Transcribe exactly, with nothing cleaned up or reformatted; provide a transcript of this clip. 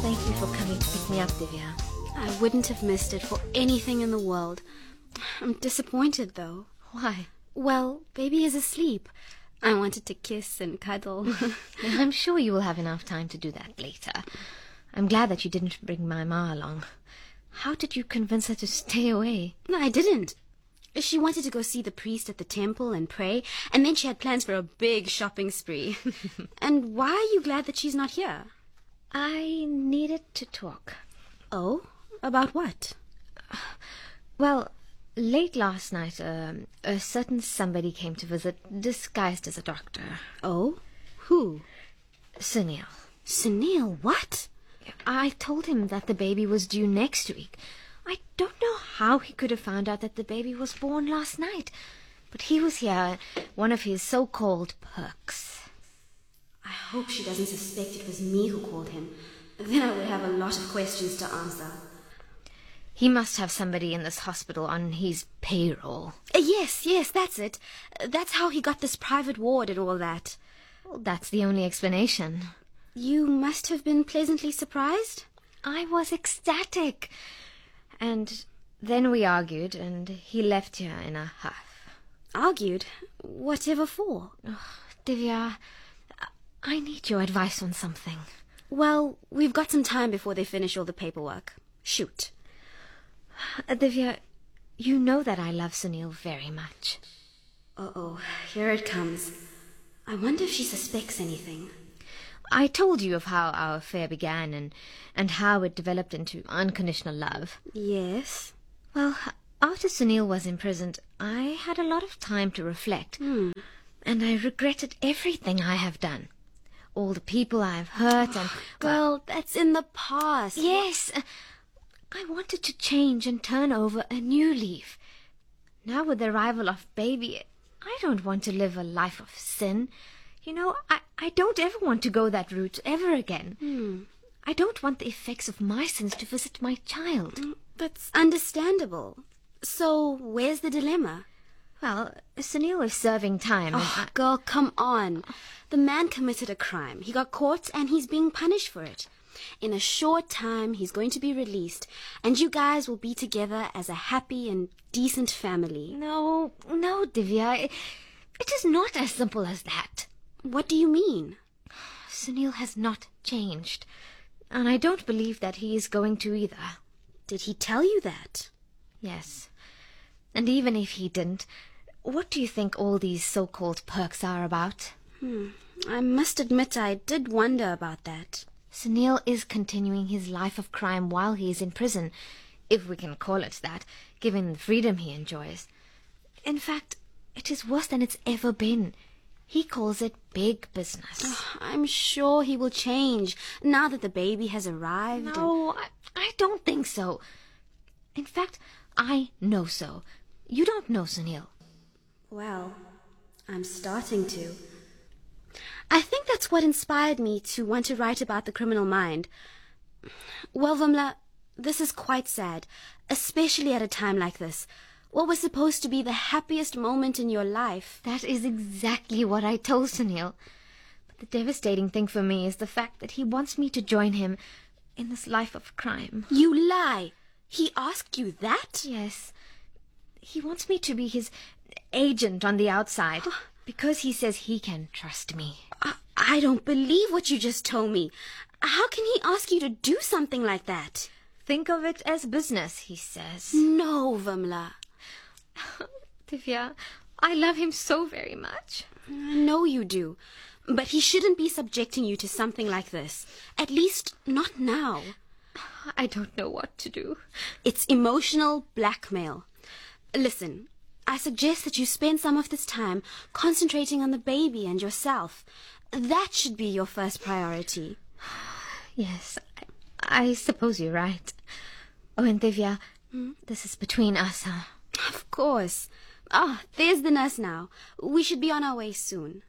Thank you for coming to pick me up, Divya. I wouldn't have missed it for anything in the world. I'm disappointed, though. Why? Well, baby is asleep. I wanted to kiss and cuddle. I'm sure you will have enough time to do that later. I'm glad that you didn't bring my ma along. How did you convince her to stay away? No, I didn't. She wanted to go see the priest at the temple and pray, and then she had plans for a big shopping spree. And why are you glad that she's not here? I needed to talk. Oh? About what? Well, late last night, uh, a certain somebody came to visit, disguised as a doctor. Oh? Who? Sunil. Sunil, what? I told him that the baby was due next week. I don't know how he could have found out that the baby was born last night. But he was here, one of his so-called perks. I hope she doesn't suspect it was me who called him. Then I would have a lot of questions to answer. He must have somebody in this hospital on his payroll. Uh, yes, yes, that's it. Uh, that's how he got this private ward and all that. Well, that's the only explanation. You must have been pleasantly surprised? I was ecstatic. And then we argued, and he left here in a huff. Argued? Whatever for? Oh, Divya, I need your advice on something. Well, we've got some time before they finish all the paperwork. Shoot. Uh, Divya, you know that I love Sunil very much. Uh-oh, here it comes. I wonder if she suspects anything. I told you of how our affair began and, and how it developed into unconditional love. Yes. Well, after Sunil was imprisoned, I had a lot of time to reflect. Hmm. And I regretted everything I have done. All the people I have hurt and... Well, that's in the past. Yes. I wanted to change and turn over a new leaf. Now with the arrival of baby, I don't want to live a life of sin. You know, I, I don't ever want to go that route ever again. Hmm. I don't want the effects of my sins to visit my child. That's understandable. So, where's the dilemma? Well, Sunil is serving time. Oh, and I... girl, come on. The man committed a crime. He got caught and he's being punished for it. In a short time, he's going to be released, and you guys will be together as a happy and decent family. No, no, Divya. It, it is not as simple as that. What do you mean? Sunil has not changed, and I don't believe that he is going to either. Did he tell you that? Yes. And even if he didn't, what do you think all these so-called perks are about? Hmm. I must admit I did wonder about that. Sunil is continuing his life of crime while he is in prison, if we can call it that, given the freedom he enjoys. In fact, it is worse than it's ever been. He calls it big business. Oh, I'm sure he will change now that the baby has arrived. No, and... I, I don't think so. In fact, I know so. You don't know Sunil. Well, I'm starting to. I think that's what inspired me to want to write about the criminal mind. Well, Vimla, this is quite sad, especially at a time like this. What was supposed to be the happiest moment in your life. That is exactly what I told Sunil. But the devastating thing for me is the fact that he wants me to join him in this life of crime. You lie! He asked you that? Yes. He wants me to be his agent on the outside, because he says he can trust me. I, I don't believe what you just told me. How can he ask you to do something like that? Think of it as business, he says. No, Vimla. Divya, I love him so very much. I know you do. But he shouldn't be subjecting you to something like this. At least, not now. I don't know what to do. It's emotional blackmail. Listen, I suggest that you spend some of this time concentrating on the baby and yourself. That should be your first priority. Yes, I, I suppose you're right. Oh, and Divya, hmm? This is between us, huh? Of course. Ah, there's the nurse now. We should be on our way soon.